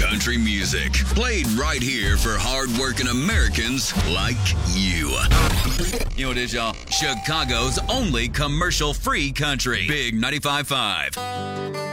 country music. Played right here for hard-working Americans like you. You know what it is, y'all? Chicago's only commercial-free country. Big 95.5.